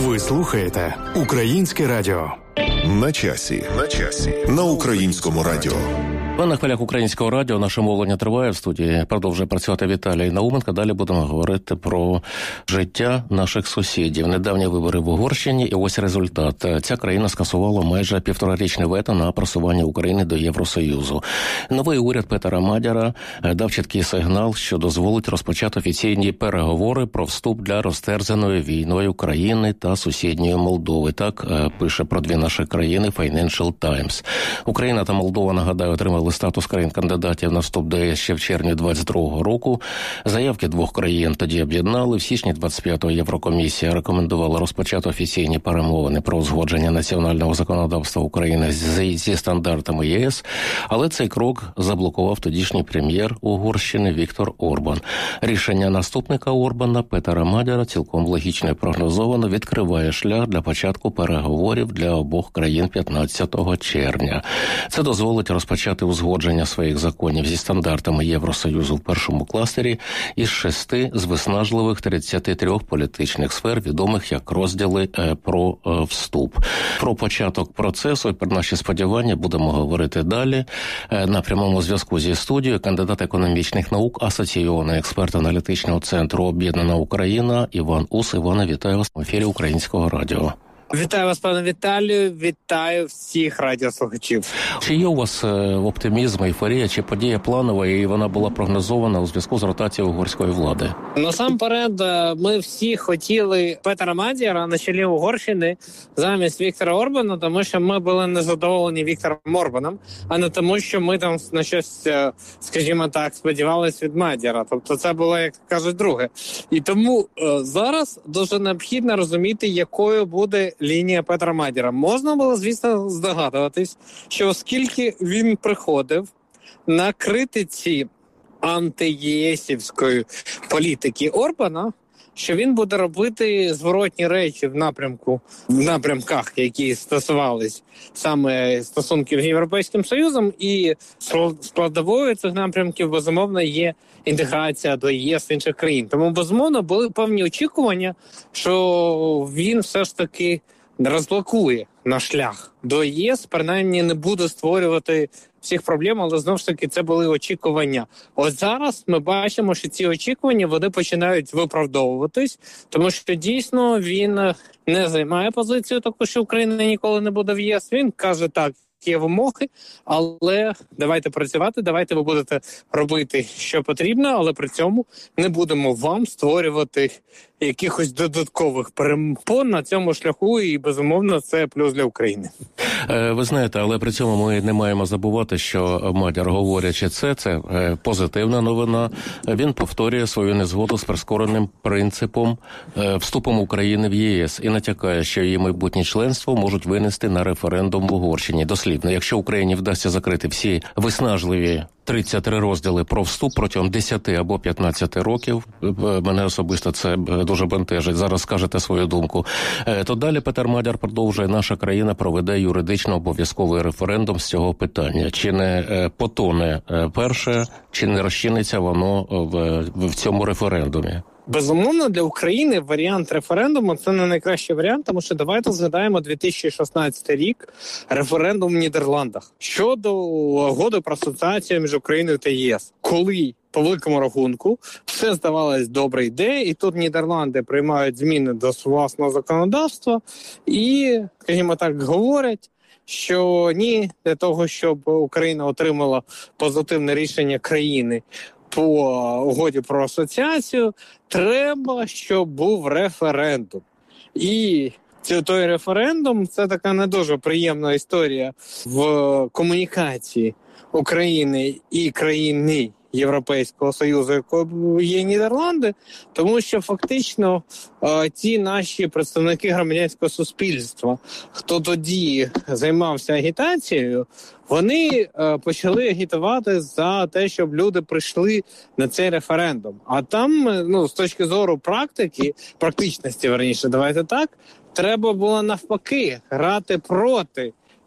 Ви слухаєте Українське радіо. На часі. На Українському радіо. Ви на хвилях Українського радіо. Наше мовлення триває. В студії продовжує працювати Віталій Науменко. Далі будемо говорити про життя наших сусідів. Недавні вибори в Угорщині, і ось результат. Ця країна скасувала майже півторарічне вето на просування України до Євросоюзу. Новий уряд Петера Мадяра дав чіткий сигнал, що дозволить розпочати офіційні переговори про вступ для розтерзаної війною країни та сусідньої Молдови. Так пише про дві наші країни Financial Times. Україна та Молдова, нагадаю, отримали статус країн-кандидатів на вступ до ЄС ще в червні 22-го року. Заявки двох країн тоді об'єднали. В січні 25-го Єврокомісія рекомендувала розпочати офіційні перемовини про узгодження національного законодавства України зі стандартами ЄС, але цей крок заблокував тодішній прем'єр Угорщини Віктор Орбан. Рішення наступника Орбана Петера Мадяра цілком логічно і прогнозовано відкриває шлях для початку переговорів для обох країн 15 червня. Це дозволить розпочати узгодження своїх законів зі стандартами Євросоюзу в першому кластері із 6 з виснажливих 33 політичних сфер, відомих як розділи про вступ. Про початок процесу і про наші сподівання будемо говорити далі. На прямому зв'язку зі студією кандидат економічних наук, асоційований експерт аналітичного центру «Об'єднана Україна» Іван Ус. Іване, вітаю вас в ефірі Українського радіо. Вітаю вас, пане Віталію, вітаю всіх радіослухачів. Чи є у вас оптимізм, ейфорія, чи подія планова, і вона була прогнозована у зв'язку з ротацією угорської влади? Насамперед, ми всі хотіли Петера Мадяра на чолі Угорщини замість Віктора Орбана, тому що ми були незадоволені Віктором Орбаном, а не тому, що ми там на щось, скажімо так, сподівалися від Мадяра. Тобто це було, як кажуть, друге. І тому зараз дуже необхідно розуміти, якою буде лінія Петра Мадяра. Можна було, звісно, здогадуватись, що оскільки він приходив на критиці антиєсівської політики Орбана, що він буде робити зворотні речі в напрямках, які стосувались саме стосунків з Європейським Союзом, і складовою цих напрямків, безумовно, є інтеграція до ЄС інших країн. Тому, безумовно, були певні очікування, що він все ж таки розблокує наш шлях до ЄС, принаймні не буде створювати всіх проблем, але знову ж таки це були очікування. Ось зараз ми бачимо, що ці очікування вони починають виправдовуватись, тому що дійсно він не займає позицію таку, що Україна ніколи не буде в ЄС. Він каже так, є вимоги, але давайте працювати, давайте ви будете робити, що потрібно, але при цьому не будемо вам створювати якихось додаткових перепон на цьому шляху, і, безумовно, це плюс для України. Ви знаєте, але при цьому ми не маємо забувати, що Мадяр, говорячи це позитивна новина. Він повторює свою незгоду з прискореним принципом вступом України в ЄС і натякає, що її майбутнє членство можуть винести на референдум в Угорщині. Дослівно, якщо Україні вдасться закрити всі виснажливі 33 розділи про вступ протягом 10 або 15 років, мене особисто це дуже бентежить, зараз скажете свою думку, то далі Петер Мадяр продовжує: наша країна проведе юридично обов'язковий референдум з цього питання. Чи не потоне перше, чи не розчиниться воно в цьому референдумі? Безумовно, для України варіант референдуму – це не найкращий варіант, тому що давайте згадаємо 2016 рік, референдум в Нідерландах щодо угоди про асоціацію між Україною та ЄС. Коли, по великому рахунку, все здавалось добре йде, і тут Нідерланди приймають зміни до власного законодавства і, скажімо так, говорять, що ні, для того, щоб Україна отримала позитивне рішення країни по угоді про асоціацію, треба, щоб був референдум. І той референдум – це така не дуже приємна історія в комунікації України і країни Європейського Союзу, якою є Нідерланди, тому що фактично ті наші представники громадянського суспільства, хто тоді займався агітацією, вони почали агітувати за те, щоб люди прийшли на цей референдум. А там, з точки зору практичності, верніше, давайте так, треба було навпаки грати проти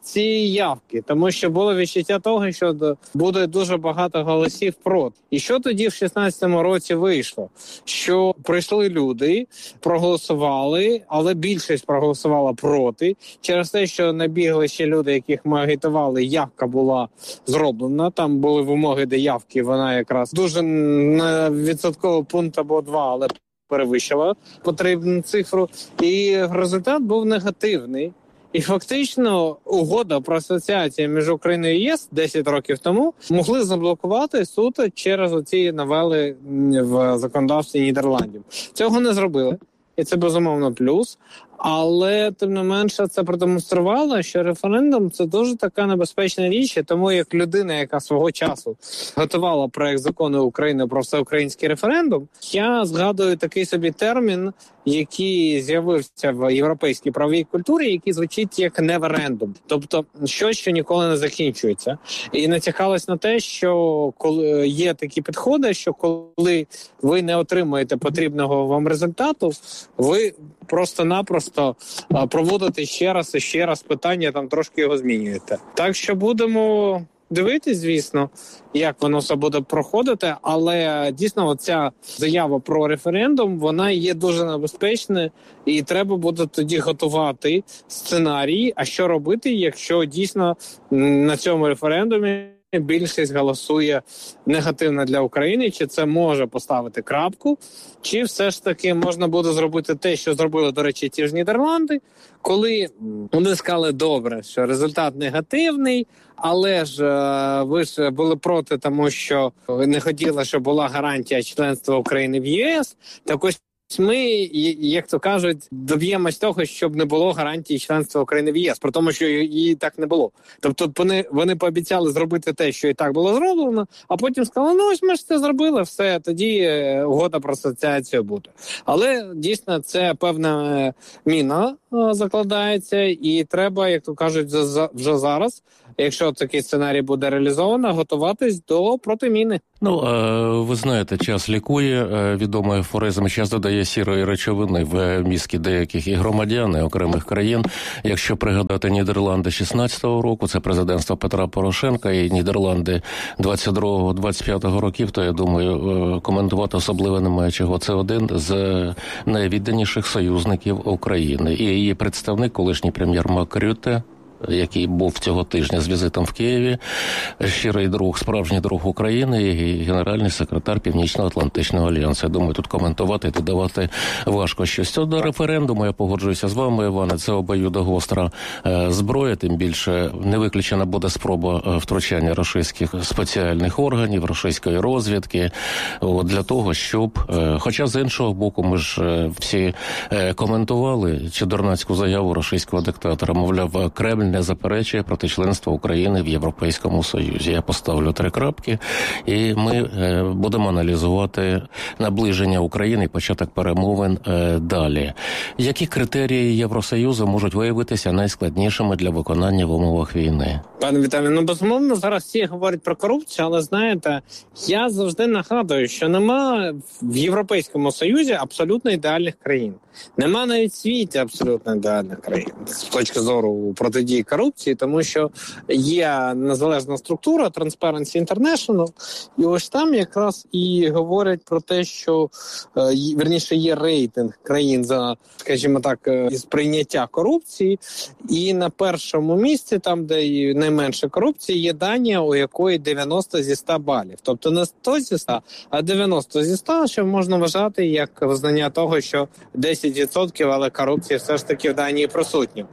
ці явки, тому що було відчуття того, що буде дуже багато голосів проти. І що тоді в 16-му році вийшло? Що прийшли люди, проголосували, але більшість проголосувала проти. Через те, що набігли ще люди, яких ми агітували, явка була зроблена. Там були вимоги до явки, вона якраз дуже на відсотковий пункт або 2, але перевищила потрібну цифру. І результат був негативний. І фактично угода про асоціацію між Україною і ЄС 10 років тому могли заблокувати суто через оці новели в законодавстві Нідерландів. Цього не зробили. І це, безумовно, плюс. Але, тим не менше, це продемонструвало, що референдум – це дуже така небезпечна річ. І тому як людина, яка свого часу готувала проект закону України про всеукраїнський референдум, я згадую такий собі термін, який з'явився в європейській правовій культурі, який звучить як неверендум. Тобто щось, що ніколи не закінчується. І натякалось на те, що коли є такі підходи, що коли ви не отримуєте потрібного вам результату, ви просто-напросто проводите ще раз і ще раз питання, там трошки його змінюєте. Так що будемо дивитись, звісно, як воно все буде проходити, але дійсно оця заява про референдум, вона є дуже небезпечною, і треба буде тоді готувати сценарій, а що робити, якщо дійсно на цьому референдумі більшість голосує негативно для України, чи це може поставити крапку, чи все ж таки можна буде зробити те, що зробили, до речі, ті ж Нідерланди, коли вони сказали, добре, що результат негативний, але ж ви ж були проти, тому що не хотіли, щоб була гарантія членства України в ЄС, так ось ми, як то кажуть, доб'ємось того, щоб не було гарантії членства України в ЄС, при тому, що її так не було. Тобто вони пообіцяли зробити те, що і так було зроблено, а потім сказали, ну ось ми ж це зробили, все, тоді угода про асоціацію буде. Але дійсно це певна міна закладається, і треба, як то кажуть, вже зараз, якщо такий сценарій буде реалізовано, готуватись до протиміни. Ну, ви знаєте, час лікує, відомий афоризм, час додає сірої речовини в мізки деяких і громадян, і окремих країн. Якщо пригадати Нідерланди 16-го року, це президентство Петра Порошенка, і Нідерланди 22-25 років, то, я думаю, коментувати особливо немає чого. Це один з найвідданіших союзників України. І її представник, колишній прем'єр Марк Рютте, який був цього тижня з візитом в Києві, щирий друг, справжній друг України і генеральний секретар Північно-Атлантичного альянсу. Я думаю, тут коментувати і додавати важко щось. Щодо референдуму, я погоджуюся з вами, Іване, це обоюдогостра зброя, тим більше не виключена буде спроба втручання російських спеціальних органів, російської розвідки, для того, щоб, хоча з іншого боку, ми ж всі коментували чудернацьку заяву російського диктатора, мовляв, Кремль не заперечує проти членства України в Європейському Союзі. Я поставлю 3 крапки, і ми будемо аналізувати наближення України і початок перемовин далі. Які критерії Євросоюзу можуть виявитися найскладнішими для виконання в умовах війни? Пане Віталію, ну безумовно, зараз всі говорять про корупцію, але знаєте, я завжди нагадую, що нема в Європейському Союзі абсолютно ідеальних країн. Нема навіть в світі абсолютно ідеальних країн з точки зору протидії корупції, тому що є незалежна структура Transparency International, і ось там якраз і говорять про те, що, вірніше, є рейтинг країн за, скажімо так, сприйняття корупції, і на першому місці, там, де найменше корупції, є Данія, у якої 90 зі 100 балів. Тобто не 100 зі 100, а 90 зі 100, що можна вважати як визнання того, що 10%, але корупція все ж таки в Данії присутня.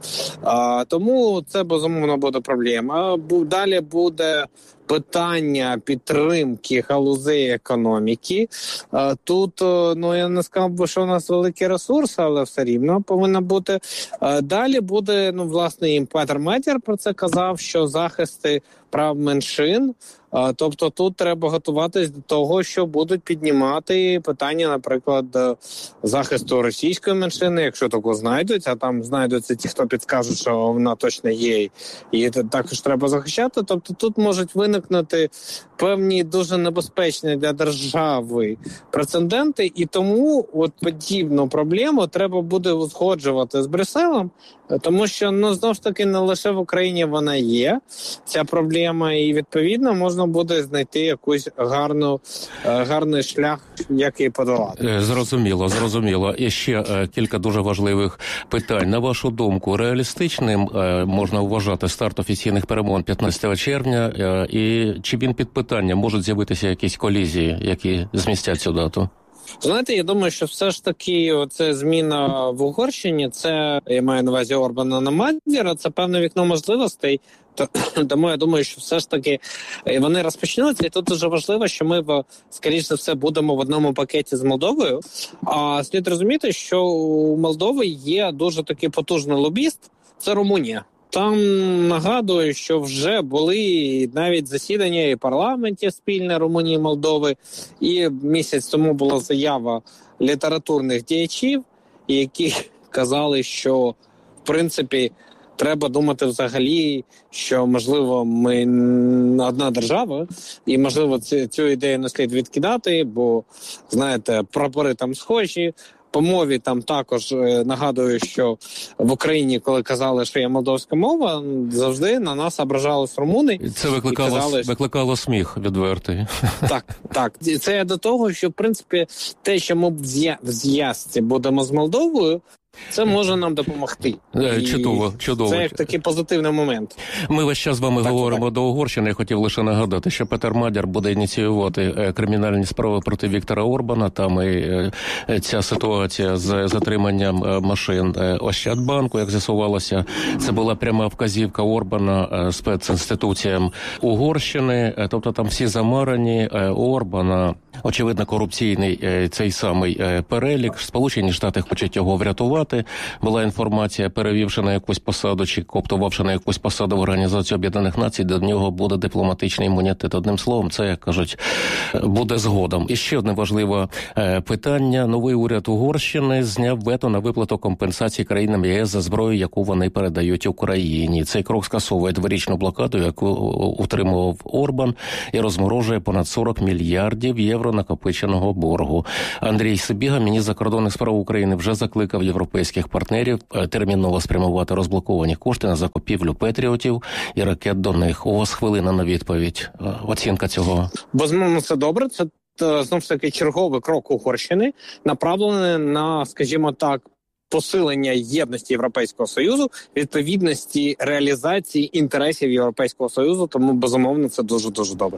Тому це, безумовно, буде проблема. Далі буде питання підтримки галузей економіки. Тут, ну, я не сказав би, що у нас великі ресурси, але все рівно повинна бути. Далі буде, ну, власне, і Петр Метєр про це казав, що захисти прав меншин. Тобто тут треба готуватись до того, що будуть піднімати питання, наприклад, захисту російської меншини, якщо таку знайдуть, а там знайдуться ті, хто підскажуть, що вона точно є, і також треба захищати. Тобто тут можуть виникнути виникнути певні дуже небезпечні для держави прецеденти, і тому от подібну проблему треба буде узгоджувати з Брюсселем, тому що, знову ж таки, не лише в Україні вона є, ця проблема, і, відповідно, можна буде знайти якийсь гарний шлях, як її подолати. Зрозуміло. І ще кілька дуже важливих питань. На вашу думку, реалістичним можна вважати старт офіційних перемовин 15 червня, і чи він під питанням, можуть з'явитися якісь колізії, які змістять цю дату? Знаєте, я думаю, що все ж таки оце зміна в Угорщині, це, я маю на увазі Орбана на Мадяра, це певне вікно можливостей, тому я думаю, що все ж таки вони розпочнуться, і тут дуже важливо, що ми, скоріш за все, будемо в одному пакеті з Молдовою, а слід розуміти, що у Молдови є дуже такий потужний лобіст, це Румунія. Там, нагадую, що вже були навіть засідання і парламентів спільне Румунії і Молдови, і місяць тому була заява літературних діячів, які казали, що, в принципі, треба думати взагалі, що, можливо, ми одна держава, і, можливо, цю ідею не слід відкидати, бо, знаєте, прапори там схожі. По мові там також нагадую, що в Україні, коли казали, що є молдовська мова, завжди на нас ображались румуни. Це викликало сміх відвертий. Так. Це до того, що, в принципі, те, що ми в зв'язці будемо з Молдовою, це може нам допомогти. Чудово. Це як такий позитивний момент. Ми весь час з вами говоримо до Угорщини. Я хотів лише нагадати, що Петер Мадяр буде ініціювати кримінальні справи проти Віктора Орбана. Там і ця ситуація з затриманням машин Ощадбанку, як з'ясувалося, це була пряма вказівка Орбана спецінституціям Угорщини. Тобто там всі замарані. У Орбана, очевидно, корупційний цей самий перелік. Сполучені Штати хочуть його врятувати. Була інформація, перевівши на якусь посаду чи коптувавши на якусь посаду в Організацію Об'єднаних Націй, до нього буде дипломатичний імунітет. Одним словом, це, як кажуть, буде згодом. І ще одне важливе питання. Новий уряд Угорщини зняв вето на виплату компенсації країнам ЄС за зброю, яку вони передають Україні. Цей крок скасовує дворічну блокаду, яку утримував Орбан, і розморожує понад 40 мільярдів євро накопиченого боргу. Андрій Сибіга, міністр закордонних справ України, вже закликав європейських партнерів терміново спрямувати розблоковані кошти на закупівлю патріотів і ракет до них. У вас хвилина на відповідь. Оцінка цього. Безумовно, це добре. Це, знову ж таки, черговий крок Угорщини, направлений на, скажімо так, посилення єдності Європейського Союзу, відповідності реалізації інтересів Європейського Союзу, тому, безумовно, це дуже-дуже добре.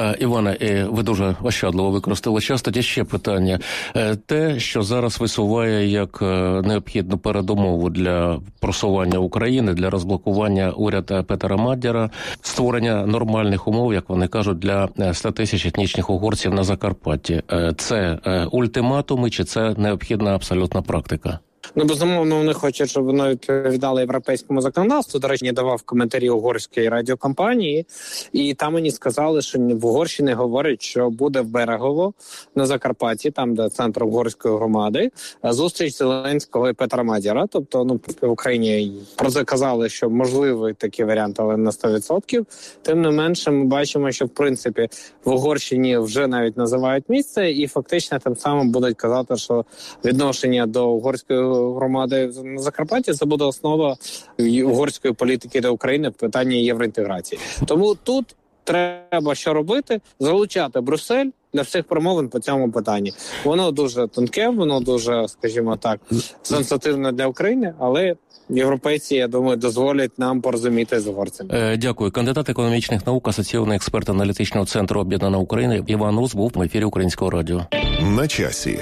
Іване, ви дуже ощадливо використали час. Тоді ще питання. Те, що зараз висуває як необхідну передумову для просування України, для розблокування уряду Петера Мадяра, створення нормальних умов, як вони кажуть, для 100 тисяч етнічних угорців на Закарпатті. Це ультиматуми чи це необхідна абсолютна практика? Безумовно, вони хочуть, щоб воно відповідало європейському законодавству. До речі, я давав коментарі угорської радіокомпанії, і там мені сказали, що в Угорщині говорять, що буде в Берегово на Закарпатті, там, де центр угорської громади, зустріч Зеленського і Петра Мадяра. Тобто, в Україні про це казали, що можливий такий варіант, але на 100%. Тим не менше, ми бачимо, що, в принципі, в Угорщині вже навіть називають місце, і фактично тим самим будуть казати, що відношення до угорської громади на Закарпатті це буде основа угорської політики до України в питанні євроінтеграції. Тому тут треба що робити? Залучати Брюссель для всіх промовин по цьому питанні. Воно дуже тонке, воно дуже, скажімо так, сенситивне для України, але європейці, я думаю, дозволять нам порозуміти з угорцями. Дякую. Кандидат економічних наук, асоційний експерт аналітичного центру «Об'єднана Україна» Іван Ус був в ефірі Українського радіо. На часі.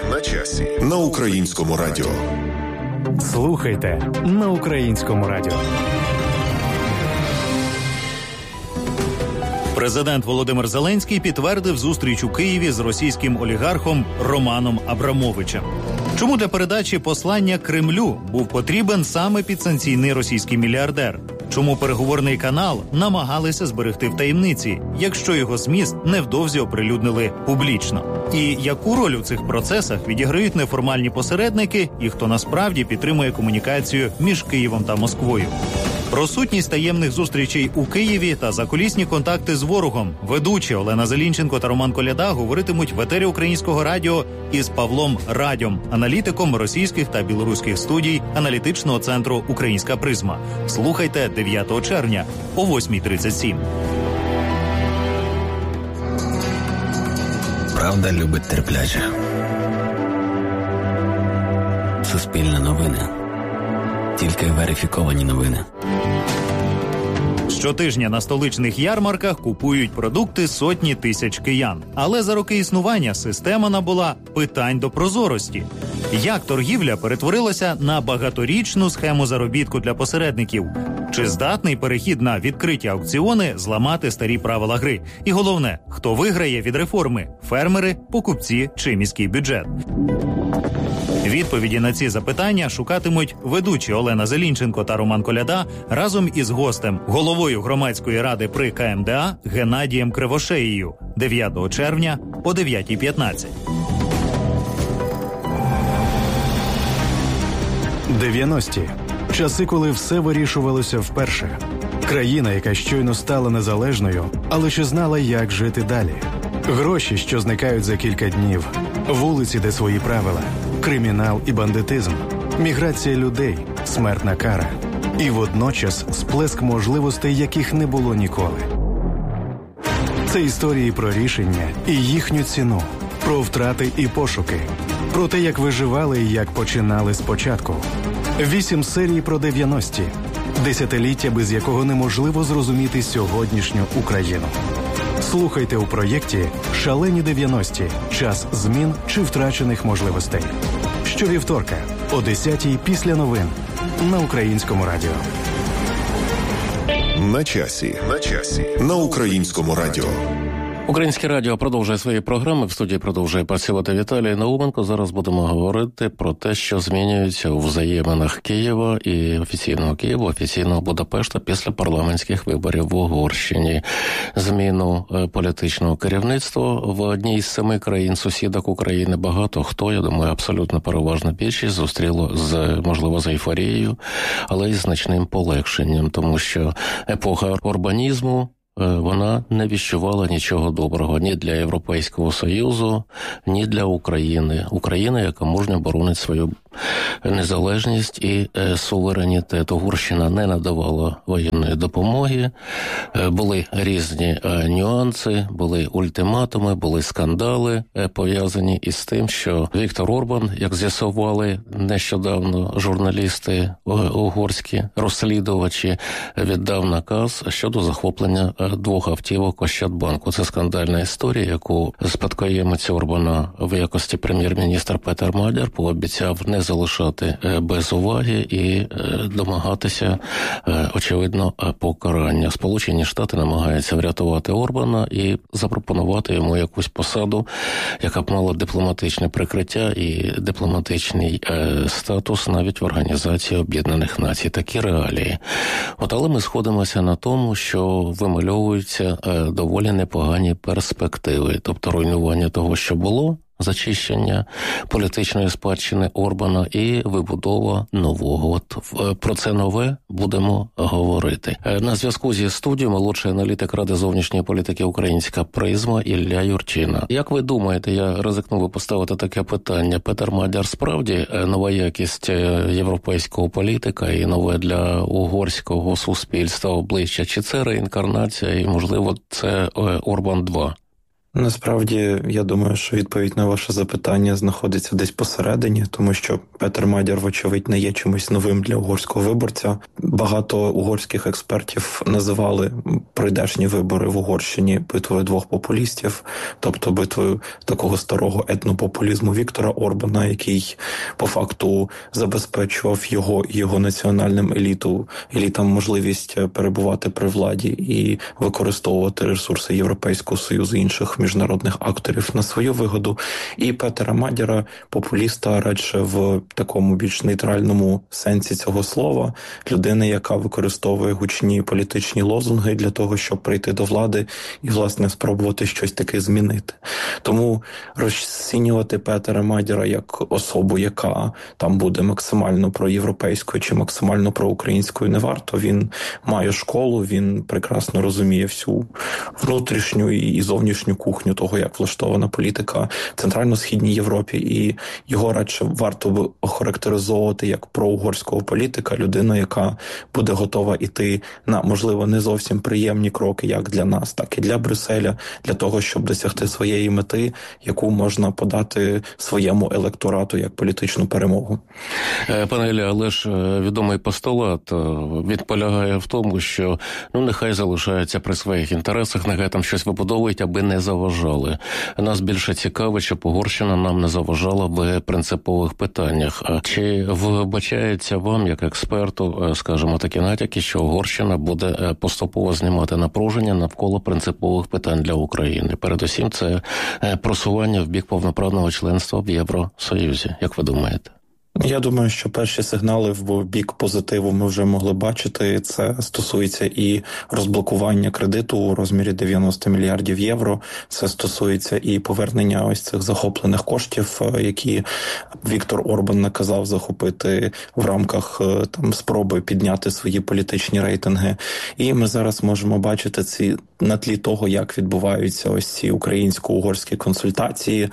На Українському радіо. Слухайте на Українському радіо. Президент Володимир Зеленський підтвердив зустріч у Києві з російським олігархом Романом Абрамовичем. Чому для передачі послання Кремлю був потрібен саме підсанкційний російський мільярдер? Чому переговорний канал намагалися зберегти в таємниці, якщо його зміст невдовзі оприлюднили публічно? І яку роль у цих процесах відіграють неформальні посередники і хто насправді підтримує комунікацію між Києвом та Москвою? Про сутність таємних зустрічей у Києві та закулісні контакти з ворогом ведучі Олена Зелінченко та Роман Коляда говоритимуть в етері Українського радіо із Павлом Радьом, аналітиком російських та білоруських студій аналітичного центру «Українська призма». Слухайте 9 червня о 8:37. Правда любить терплячих. Суспільне новини. Тільки верифіковані новини. Щотижня на столичних ярмарках купують продукти сотні тисяч киян. Але за роки існування система набула питань до прозорості. Як торгівля перетворилася на багаторічну схему заробітку для посередників? Чи здатний перехід на відкриті аукціони зламати старі правила гри? І головне, хто виграє від реформи – фермери, покупці чи міський бюджет? Відповіді на ці запитання шукатимуть ведучі Олена Зелінченко та Роман Коляда разом із гостем, головою громадської ради при КМДА Геннадієм Кривошеєю 9 червня о 9:15. 90-ті. Часи, коли все вирішувалося вперше. Країна, яка щойно стала незалежною, але ще знала, як жити далі. Гроші, що зникають за кілька днів. Вулиці, де свої правила. Кримінал і бандитизм. Міграція людей. Смертна кара. І водночас сплеск можливостей, яких не було ніколи. Це історії про рішення і їхню ціну. Про втрати і пошуки. Про те, як виживали і як починали спочатку. 8 серій про 90-ті. Десятиліття, без якого неможливо зрозуміти сьогоднішню Україну. Слухайте у проєкті «Шалені 90-ті. Час змін чи втрачених можливостей». Щовівторка о 10-й після новин на Українському радіо. На часі. На Українському радіо. Українське радіо продовжує свої програми. В студії продовжує працювати Віталій Науменко. Зараз будемо говорити про те, що змінюється у взаєминах Києва і офіційного Києва, офіційного Будапешта після парламентських виборів в Угорщині. Зміну політичного керівництва в одній із 7 країн-сусідок України багато хто, я думаю, абсолютно переважна більшість зустріло можливо, з ейфорією, але й значним полегшенням, тому що епоха орбанізму вона не віщувала нічого доброго ні для Європейського Союзу, ні для України. Україна, яка мужньо боронить свою незалежність і суверенітет. Угорщина не надавала воєнної допомоги, були різні нюанси, були ультиматуми, були скандали, пов'язані із тим, що Віктор Орбан, як з'ясували нещодавно журналісти угорські, розслідувачі, віддав наказ щодо захоплення 2 автівок Ощадбанку. Це скандальна історія, яку спадкоємець Орбана в якості прем'єр-міністра Петер Мадяр пообіцяв не залишати без уваги і домагатися, очевидно, покарання. Сполучені Штати намагаються врятувати Орбана і запропонувати йому якусь посаду, яка б мала дипломатичне прикриття і дипломатичний статус навіть в Організації Об'єднаних Націй. Такі реалії. Але ми сходимося на тому, що вимальовуються доволі непогані перспективи, тобто руйнування того, що було, зачищення політичної спадщини Орбана і вибудова нового. Про це нове будемо говорити. На зв'язку зі студією молодший аналітик Ради зовнішньої політики «Українська призма» Ілля Юрчина. Як ви думаєте, я ризикнув поставити таке питання, Петер Мадяр справді нова якість європейського політика і нове для угорського суспільства обличчя? Чи це реінкарнація і, можливо, це Орбан 2? Насправді, я думаю, що відповідь на ваше запитання знаходиться десь посередині, тому що Петер Мадяр, вочевидь, не є чимось новим для угорського виборця. Багато угорських експертів називали прийдешні вибори в Угорщині битвою 2 популістів, тобто битвою такого старого етнопопулізму Віктора Орбана, який по факту забезпечував його національним елітам можливість перебувати при владі і використовувати ресурси Європейського Союзу і інших міжнародних акторів на свою вигоду, і Петера Мадяра, популіста радше в такому більш нейтральному сенсі цього слова, людини, яка використовує гучні політичні лозунги для того, щоб прийти до влади і, власне, спробувати щось таке змінити. Тому розцінювати Петера Мадяра як особу, яка там буде максимально проєвропейською чи максимально проукраїнською, не варто. Він має школу, він прекрасно розуміє всю внутрішню і зовнішню кухню того, як влаштована політика в Центрально-Східній Європі, і його радше варто би охарактеризовувати як проугорського політика, людину, яка буде готова йти на, можливо, не зовсім приємні кроки як для нас, так і для Брюсселя, для того, щоб досягти своєї мети, яку можна подати своєму електорату як політичну перемогу. Пане Ілля, але ж відомий постулат, він полягає в тому, що нехай залишаються при своїх інтересах, нехай там щось вибудовують, аби не заважали. Нас більше цікавить, щоб Угорщина нам не заважала в принципових питаннях. А чи вбачається вам, як експерту, скажімо, такі натяки, що Угорщина буде поступово знімати напруження навколо принципових питань для України? Передусім, це просування в бік повноправного членства в Євросоюзі. Як ви думаєте? Я думаю, що перші сигнали в бік позитиву ми вже могли бачити. Це стосується і розблокування кредиту у розмірі 90 мільярдів євро. Це стосується і повернення ось цих захоплених коштів, які Віктор Орбан наказав захопити в рамках там спроби підняти свої політичні рейтинги. І ми зараз можемо бачити ці на тлі того, як відбуваються ось ці українсько-угорські консультації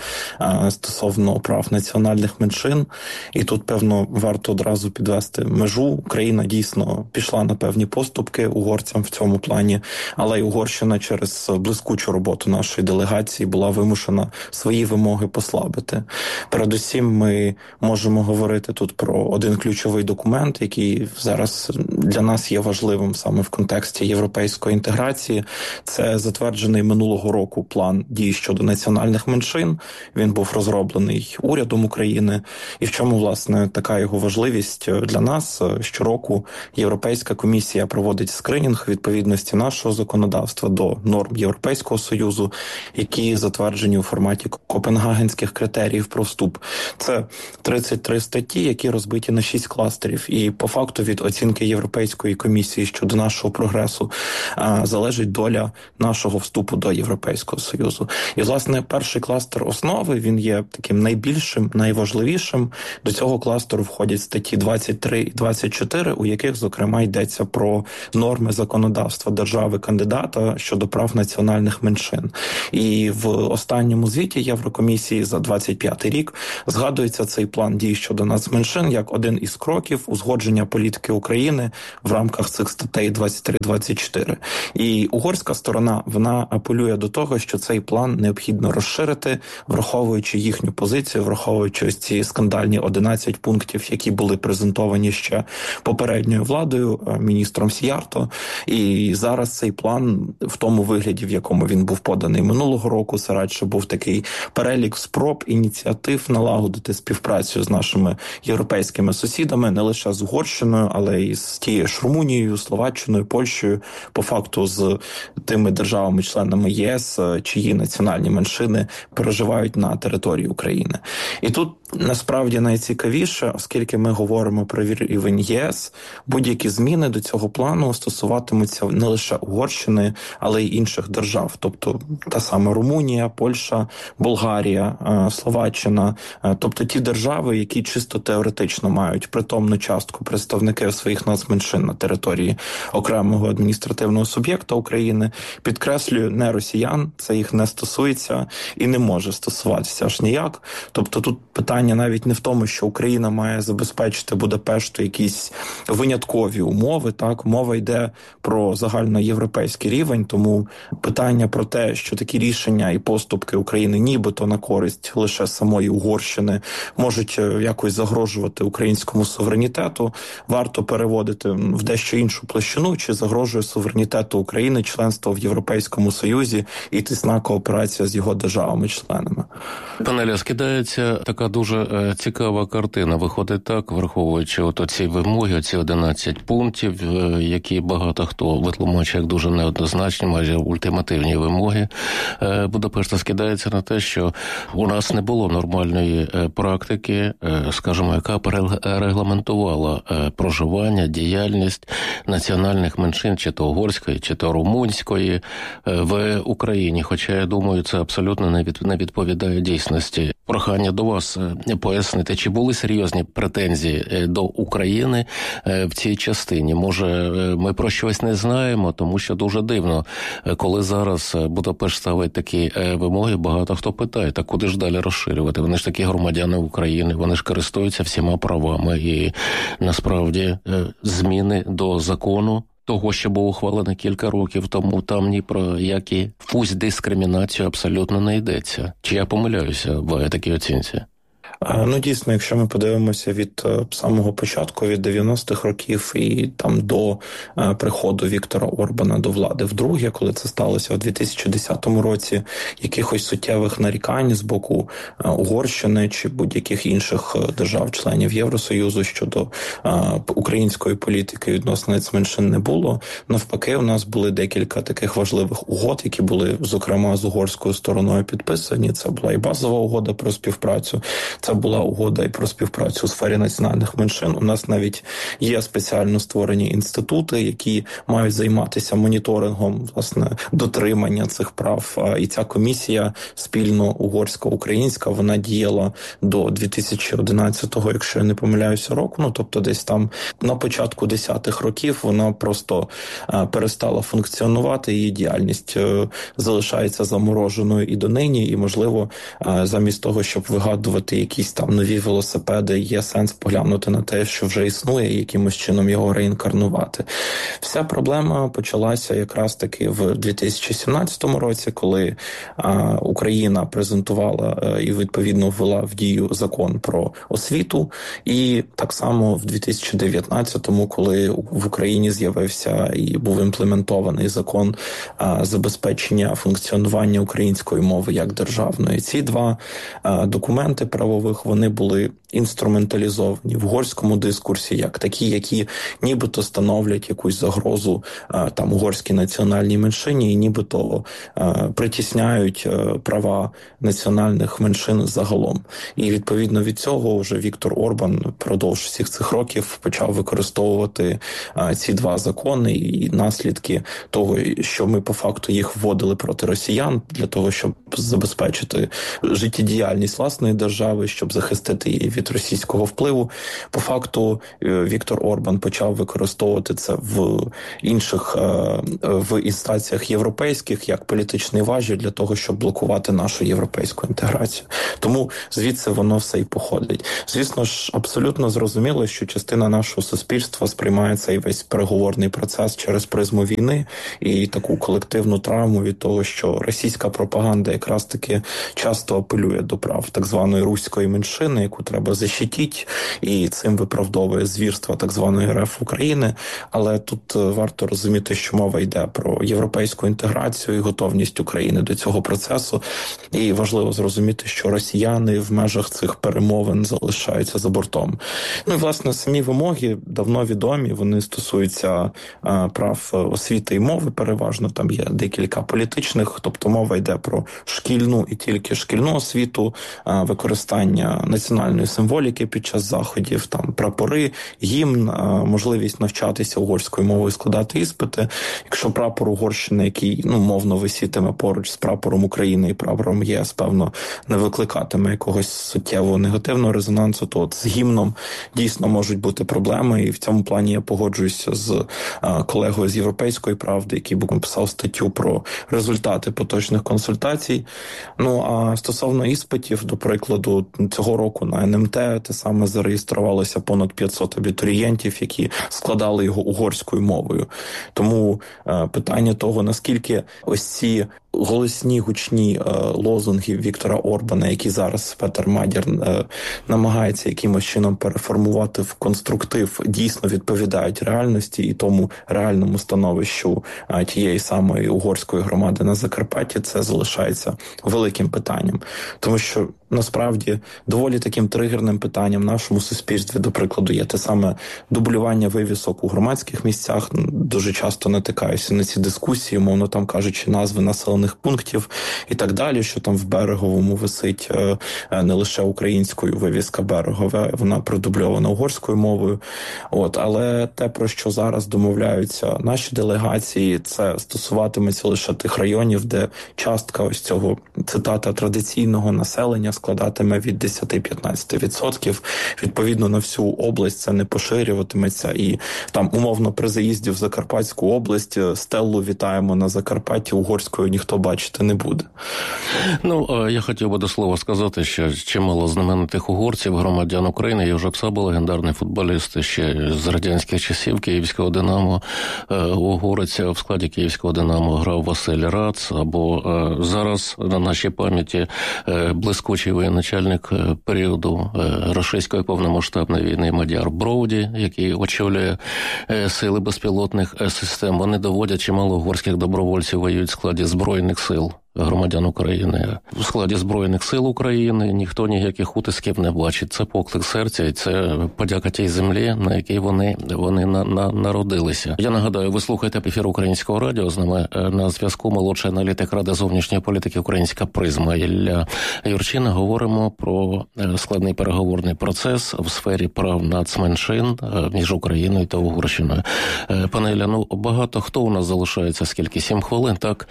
стосовно прав національних меншин. І тут, певно, варто одразу підвести межу. Україна дійсно пішла на певні поступки угорцям в цьому плані, але й Угорщина через блискучу роботу нашої делегації була вимушена свої вимоги послабити. Передусім, ми можемо говорити тут про один ключовий документ, який зараз для нас є важливим саме в контексті європейської інтеграції. Це затверджений минулого року план дій щодо національних меншин. Він був розроблений урядом України. І в чому, власне, така його важливість для нас? Щороку Європейська комісія проводить скринінг відповідності нашого законодавства до норм Європейського Союзу, які затверджені у форматі Копенгагенських критеріїв про вступ. Це 33 статті, які розбиті на 6 кластерів. І по факту від оцінки Європейської комісії щодо нашого прогресу залежить доля нашого вступу до Європейського Союзу. І, власне, перший кластер основи, він є таким найбільшим, найважливішим. До цього кластеру входять статті 23 і 24, у яких, зокрема, йдеться про норми законодавства держави-кандидата щодо прав національних меншин. І в останньому звіті Єврокомісії за 25 рік згадується цей план дій щодо нацменшин як один із кроків узгодження політики України в рамках цих статей 23-24. І угорська сторона, вона апелює до того, що цей план необхідно розширити, враховуючи їхню позицію, враховуючи ось ці скандальні 11 пунктів, які були презентовані ще попередньою владою, міністром Сіярто. І зараз цей план в тому вигляді, в якому він був поданий минулого року, це радше був такий перелік спроб, ініціатив налагодити співпрацю з нашими європейськими сусідами, не лише з Угорщиною, але й з тією ж Румунією, Словаччиною, Польщею, по факту з тими державами-членами ЄС, чиї національні меншини проживають на території України. І тут насправді найцікавіше, оскільки ми говоримо про рівень ЄС, будь-які зміни до цього плану стосуватимуться не лише Угорщини, але й інших держав. Тобто та сама Румунія, Польща, Болгарія, Словаччина. Тобто ті держави, які чисто теоретично мають притомну частку представників своїх нацменшин на території окремого адміністративного суб'єкта України. Підкреслюю, не росіян, це їх не стосується і не може стосуватися аж ніяк. Тобто тут питання навіть не в тому, що Україна має забезпечити Будапешту якісь виняткові умови, так, мова йде про загальноєвропейський рівень, тому питання про те, що такі рішення і поступки України нібито на користь лише самої Угорщини можуть якось загрожувати українському суверенітету, варто переводити в дещо іншу площину, чи загрожує суверенітету України членство в Європейському Союзі і тісна кооперація з його державами-членами. Пане Ілля, скидається така дуже цікава картина картина виходить так, враховуючи ці вимоги, ці 11 пунктів, які багато хто витлумачує як дуже неоднозначні, майже ультимативні вимоги. Будапешт скидається на те, що у нас не було нормальної практики, скажімо, яка регламентувала проживання, діяльність національних меншин, чи то угорської, чи то румунської в Україні. Хоча, я думаю, це абсолютно не відповідає дійсності. Прохання до вас пояснити, чи були серйозні претензії до України в цій частині? Може, ми про щось не знаємо, тому що дуже дивно, коли зараз Будапешт ставить такі вимоги, багато хто питає, так куди ж далі розширювати? Вони ж такі громадяни України, вони ж користуються всіма правами, і насправді зміни до закону, того, що був ухвалений кілька років тому, там ні про які дискримінацію абсолютно не йдеться. Чи я помиляюся в такій оцінці? Дійсно, якщо ми подивимося від самого початку, від 90-х років і там до приходу Віктора Орбана до влади вдруге, коли це сталося у 2010 році, якихось суттєвих нарікань з боку Угорщини чи будь-яких інших держав-членів Євросоюзу щодо української політики відносно нацменшин не було. Навпаки, у нас були декілька таких важливих угод, які були, зокрема, з угорською стороною підписані. Це була і базова угода про співпрацю, це була угода і про співпрацю у сфері національних меншин. У нас навіть є спеціально створені інститути, які мають займатися моніторингом, власне, дотримання цих прав. І ця комісія спільно угорсько-українська, вона діяла до 2011-го, якщо я не помиляюся, року. Тобто десь там на початку 10-х років вона просто перестала функціонувати, її діяльність залишається замороженою і донині, і, можливо, замість того, щоб вигадувати якісь там нові велосипеди, є сенс поглянути на те, що вже існує, і якимось чином його реінкарнувати. Вся проблема почалася якраз таки в 2017 році, коли Україна презентувала і відповідно ввела в дію закон про освіту, і так само в 2019-му, коли в Україні з'явився і був імплементований закон забезпечення функціонування української мови як державної. Ці два документи правових, вони були інструменталізовані в угорському дискурсі як такі, які нібито становлять якусь загрозу там угорській національній меншині і нібито притісняють права національних меншин загалом. І відповідно від цього вже Віктор Орбан впродовж всіх цих років почав використовувати ці два закони і наслідки того, що ми по факту їх вводили проти росіян для того, щоб забезпечити життєдіяльність власної держави, щоб захистити її від російського впливу. По факту Віктор Орбан почав використовувати це в інших в інстанціях європейських як політичний важіль для того, щоб блокувати нашу європейську інтеграцію. Тому звідси воно все і походить. Звісно ж, абсолютно зрозуміло, що частина нашого суспільства сприймає цей весь переговорний процес через призму війни і таку колективну травму від того, що російська пропаганда якраз таки часто апелює до прав так званої руської меншини, яку треба защитити, і цим виправдовує звірства так званої РФ України. Але тут варто розуміти, що мова йде про європейську інтеграцію і готовність України до цього процесу. І важливо зрозуміти, що росіяни в межах цих перемовин залишаються за бортом. І, власне, самі вимоги давно відомі, вони стосуються прав освіти і мови переважно, там є декілька політичних, тобто мова йде про шкільну і тільки шкільну освіту, використання національної символіки під час заходів, там прапори, гімн, можливість навчатися угорською мовою, складати іспити. Якщо прапор Угорщини, який мовно висітиме поруч з прапором України і прапором ЄС, певно, не викликатиме якогось суттєвого негативного резонансу, то от з гімном дійсно можуть бути проблеми, і в цьому плані я погоджуюся з колегою з Європейської правди, який писав статтю про результати поточних консультацій. А стосовно іспитів, до прикладу, цього року на НМТ те саме зареєструвалося понад 500 абітурієнтів, які складали його угорською мовою. Тому питання того, наскільки ось ці голосні, гучні лозунги Віктора Орбана, які зараз Петер Мадяр намагається якимось чином переформувати в конструктив, дійсно відповідають реальності і тому реальному становищу тієї самої угорської громади на Закарпатті, це залишається великим питанням. Тому що насправді доволі таким тригерним питанням в нашому суспільстві, до прикладу, є те саме дублювання вивісок у громадських місцях. Дуже часто натикаюся на ці дискусії, мовно там кажучи назви населених пунктів і так далі, що там в Береговому висить не лише українською вивіска Берегове, вона продубльована угорською мовою. Але те, про що зараз домовляються наші делегації, це стосуватиметься лише тих районів, де частка ось цього, цитата, традиційного населення складатиме від 10-15%. Відповідно, на всю область це не поширюватиметься. І там, умовно, при заїзді в Закарпатську область стелу «Вітаємо на Закарпатті» угорською ніхто бачити не буде. Я хотів би до слова сказати, що чимало знаменитих угорців, громадян України, Йожеп Саба, легендарний футболіст ще з радянських часів Київського «Динамо», угорець в складі Київського «Динамо» грав Василь Рац, або зараз на нашій пам'яті блискучий воєначальник періоду рашистської повномасштабної війни Мадяр Броуді, який очолює сили безпілотних систем. Вони доводять, чимало угорських добровольців воюють в складі Збройних сил громадян України. В складі Збройних сил України ніхто ніяких утисків не бачить. Це поклик серця і це подяка тій землі, на якій вони народилися. Я нагадаю, ви слухаєте ефір Українського радіо. З нами на зв'язку молодший аналітик Ради зовнішньої політики «Українська призма» Ілля Юрчина. Говоримо про складний переговорний процес в сфері прав нацменшин між Україною та Угорщиною. Пане Ілля, багато хто у нас залишається, скільки? 7 хвилин, так?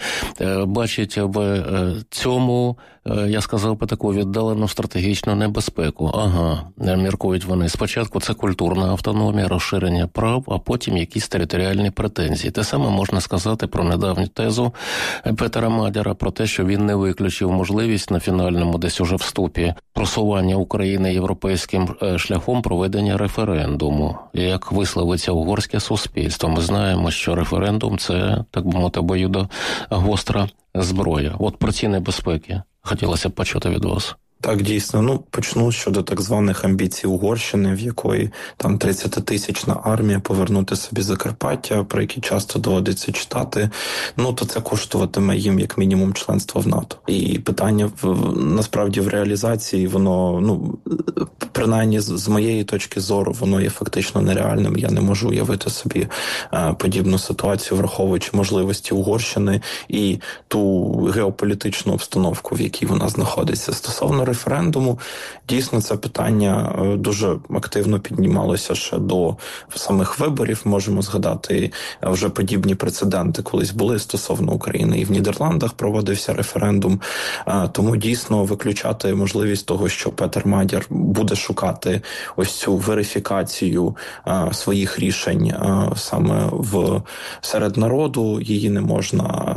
Бачить в цьому, я сказав би, таку віддалену стратегічну небезпеку. Міркують вони. Спочатку це культурна автономія, розширення прав, а потім якісь територіальні претензії. Те саме можна сказати про недавню тезу Петера Мадяра, про те, що він не виключив можливість на фінальному десь уже вступі просування України європейським шляхом проведення референдуму. Як висловиться угорське суспільство. Ми знаємо, що референдум – це, так би мовити, обоюдогостра зброя. Про ці небезпеки хотілося б почути від вас. Так, дійсно. Почну щодо так званих амбіцій Угорщини, в якої там 30-тисячна армія повернути собі Закарпаття, про які часто доводиться читати, то це коштуватиме їм як мінімум членство в НАТО. І питання насправді в реалізації, воно, принаймні з моєї точки зору, воно є фактично нереальним. Я не можу уявити собі подібну ситуацію, враховуючи можливості Угорщини і ту геополітичну обстановку, в якій вона знаходиться. Стосовно референдуму, дійсно, це питання дуже активно піднімалося ще до самих виборів. Можемо згадати вже подібні прецеденти колись були стосовно України. І в Нідерландах проводився референдум. Тому дійсно виключати можливість того, що Петер Мадяр буде шукати ось цю верифікацію своїх рішень саме серед народу, її не можна,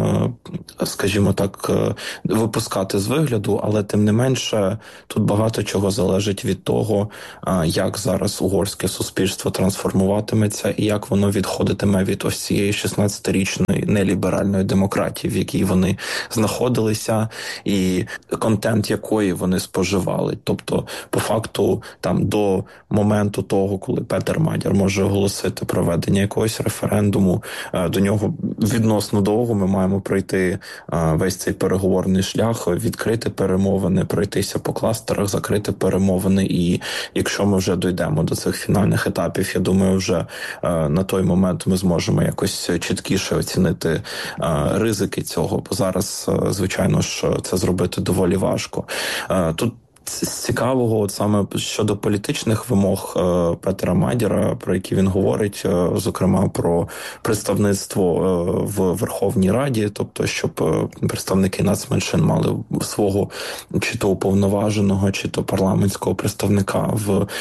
скажімо так, випускати з вигляду, але тим не менше тут багато чого залежить від того, як зараз угорське суспільство трансформуватиметься і як воно відходитиме від ось цієї 16-річної неліберальної демократії, в якій вони знаходилися, і контент якої вони споживали. Тобто, по факту, там до моменту того, коли Петер Мадяр може оголосити проведення якогось референдуму, до нього відносно довго ми маємо пройти весь цей переговорний шлях, відкрити перемовини, пройтися по кластерах, закрити перемовини, і якщо ми вже дійдемо до цих фінальних етапів, я думаю, вже на той момент ми зможемо якось чіткіше оцінити ризики цього, бо зараз, звичайно ж, це зробити доволі важко. Тут з цікавого, саме щодо політичних вимог Петера Мадяра, про які він говорить, зокрема про представництво в Верховній Раді, тобто, щоб представники нацменшин мали свого чи то уповноваженого, чи то парламентського представника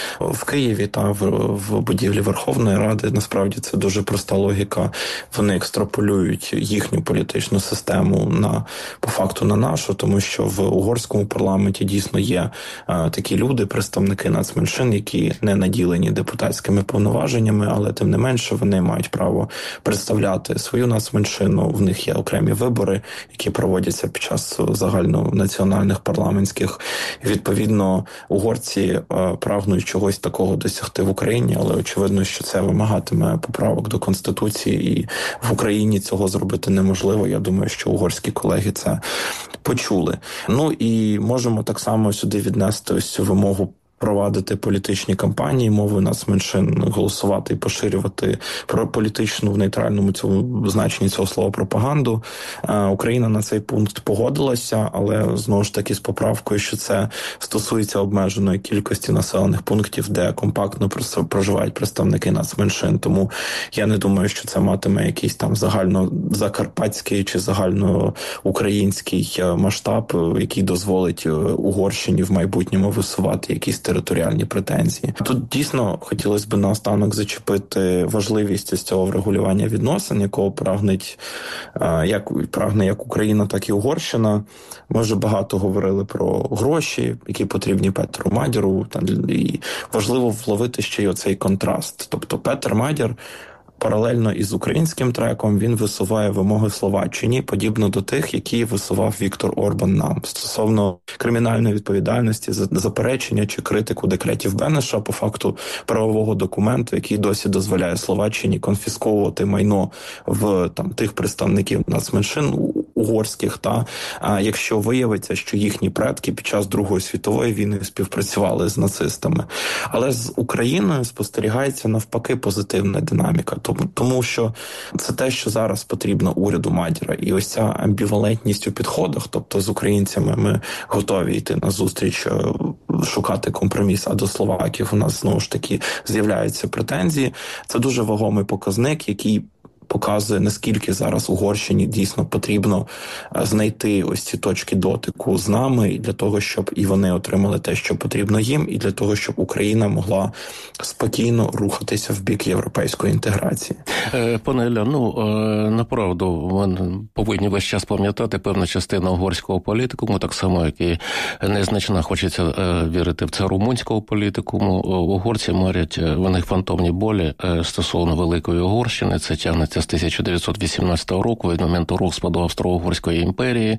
в Києві та в будівлі Верховної Ради. Насправді це дуже проста логіка. Вони екстраполюють їхню політичну систему по факту на нашу, тому що в угорському парламенті дійсно є такі люди, представники нацменшин, які не наділені депутатськими повноваженнями, але тим не менше вони мають право представляти свою нацменшину. В них є окремі вибори, які проводяться під час загальнонаціональних парламентських. Відповідно, угорці прагнуть чогось такого досягти в Україні, але очевидно, що це вимагатиме поправок до Конституції, і в Україні цього зробити неможливо. Я думаю, що угорські колеги це почули. Ну і можемо так само сюди віднести ось цю вимогу провадити політичні кампанії, мови нацменшин, голосувати і поширювати про політичну в нейтральному цьому значенні цього слова пропаганду. Україна на цей пункт погодилася, але знову ж таки з поправкою, що це стосується обмеженої кількості населених пунктів, де компактно проживають представники нацменшин. Тому я не думаю, що це матиме якийсь там загальнозакарпатський чи загальноукраїнський масштаб, який дозволить Угорщині в майбутньому висувати якісь територіальні претензії. Тут дійсно хотілося б наостанок зачепити важливість із цього врегулювання відносин, якого прагне як Україна, так і Угорщина. Ми вже багато говорили про гроші, які потрібні Петру Мадяру, і важливо вловити ще й оцей контраст. Тобто Петер Мадяр паралельно із українським треком він висуває вимоги Словаччині, подібно до тих, які висував Віктор Орбан нам. Стосовно кримінальної відповідальності за заперечення чи критику декретів Бенеша по факту правового документу, який досі дозволяє Словаччині конфісковувати майно в тих представників нацменшин угорських, якщо виявиться, що їхні предки під час Другої світової війни співпрацювали з нацистами. Але з Україною спостерігається навпаки позитивна динаміка. Тому що це те, що зараз потрібно уряду Мадяра. І ось ця амбівалентність у підходах, тобто з українцями ми готові йти на зустріч, шукати компроміс, а до словаків у нас знову ж таки з'являються претензії. Це дуже вагомий показник, який показує, наскільки зараз Угорщині дійсно потрібно знайти ось ці точки дотику з нами, для того, щоб і вони отримали те, що потрібно їм, і для того, щоб Україна могла спокійно рухатися в бік європейської інтеграції. Пане Ілля, направду, ми повинні весь час пам'ятати певна частина угорського політикуму, так само, як і незначна, хочеться вірити в це румунського політикуму. Угорці марять, в них фантомні болі стосовно Великої Угорщини, це тягнеться з 1918 року, від моменту розпаду Австро-Угорської імперії.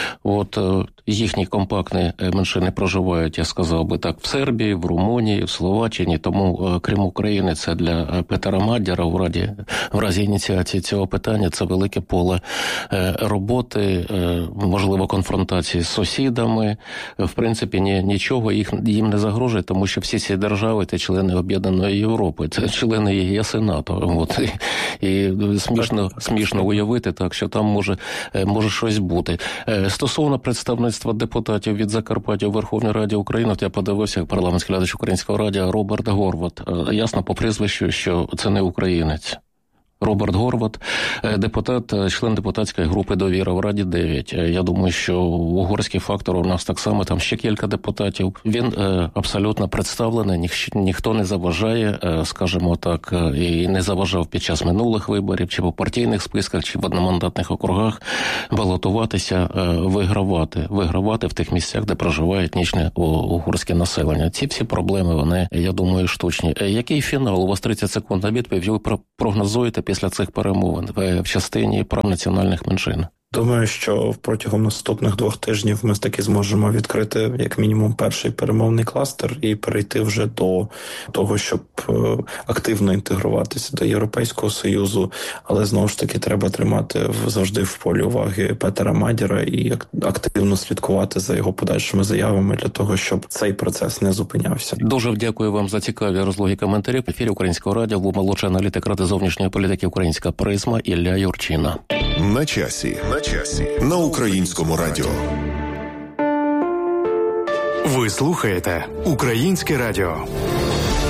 Їхні компактні меншини проживають, я сказав би так, в Сербії, в Румунії, в Словаччині, тому, крім України, це для Петера Мадяра в разі ініціації цього питання це велике поле роботи, можливо, конфронтації з сусідами. В принципі, нічого їм не загрожує, тому що всі ці держави – це члени Об'єднаної Європи, це члени ЄС і НАТО. І смішно уявити, так, що там може щось бути. Стосовно представництва депутатів від Закарпаття у Верховній Раді України, я подивився, як парламентський глядач Українського радіо Роберт Горват. Ясно по прізвищу, що це не українець. Роберт Горват, депутат, член депутатської групи «Довіра» в Раді 9. Я думаю, що угорський фактор у нас так само, там ще кілька депутатів. Він абсолютно представлений, ніхто не заважає, скажімо так, і не заважав під час минулих виборів, чи по партійних списках, чи в одномандатних округах балотуватися, вигравати в тих місцях, де проживає етнічне угорське населення. Ці всі проблеми, вони, я думаю, штучні. Який фінал? У вас 30 секунд на відповідь. Ви прогнозуєте після цих перемовин в частині прав національних меншин? Думаю, що протягом наступних 2 тижнів ми таки зможемо відкрити як мінімум перший перемовний кластер і перейти вже до того, щоб активно інтегруватися до Європейського Союзу. Але знову ж таки треба тримати завжди в полі уваги Петера Мадяра і активно слідкувати за його подальшими заявами для того, щоб цей процес не зупинявся. Дуже дякую вам за цікаві розлоги коментарів. В ефірі Українського радіо був молодший аналітик Ради зовнішньої політики «Українська призма» Ілля Юрчина. На часі. На Українському радіо. Ви слухаєте Українське радіо.